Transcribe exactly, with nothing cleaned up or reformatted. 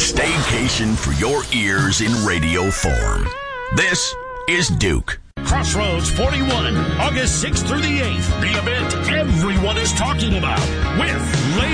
staycation for your ears in radio form. This is Duke. Crossroads forty-one, August sixth through the eighth. The event everyone is talking about with